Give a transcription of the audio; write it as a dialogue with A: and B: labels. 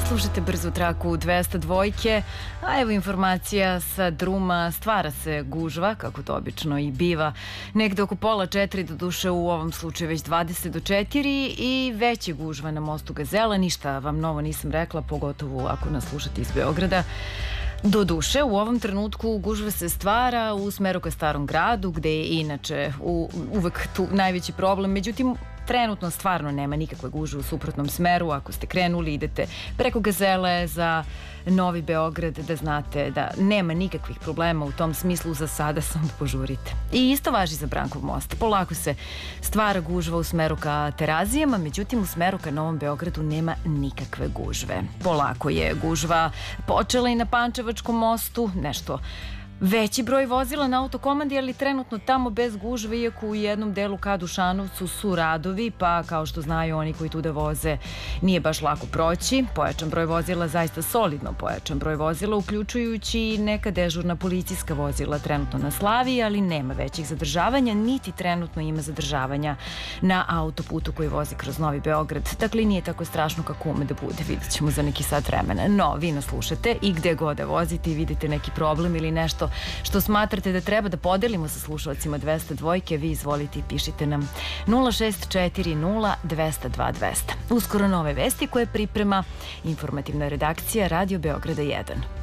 A: Slušajte brzu traku 202, a evo informacija sa druma. Stvara se gužva, kako to obično i biva, negde oko pola 4, do duše u ovom slučaju već 20 do 4 i već je gužva na mostu Gazela. Ništa vam novo nisam rekla, pogotovo ako nas slušate iz Beograda. Do duše, u ovom trenutku gužva se stvara u smeru ka Starom gradu, gde je inače uvek tu najveći problem. Međutim, trenutno stvarno nema nikakve gužve u suprotnom smeru. Ako ste krenuli, idete preko Gazele za Novi Beograd, da znate da nema nikakvih problema u tom smislu. Za sada samo požurite. I isto važi za Brankov most. Polako se stvara gužva u smeru ka Terazijama, međutim u smeru ka Novom Beogradu nema nikakve gužve. Polako je gužva počela i na Pančevačkom mostu, nešto veći broj vozila na autokomandi, ali trenutno tamo bez gužve, iako u jednom delu ka Dušanovcu su radovi, pa kao što znaju oni koji tu da voze, nije baš lako proći. Pojačan broj vozila, zaista solidno pojačan broj vozila, uključujući neka dežurna policijska vozila trenutno na Slaviji, ali nema većih zadržavanja, niti trenutno ima zadržavanja na autoputu koji vozi kroz Novi Beograd. Dakle, nije tako strašno kako ume da bude, vidjet ćemo za neki sat vremena. No, vi nas slušate i gde god da vozite i vidite neki problem ili nešto što smatrate da treba da podelimo sa slušalcima 202, vi izvolite i pišite nam 0640 202 200. Uskoro nove vesti koje priprema informativna redakcija Radio Beograda 1.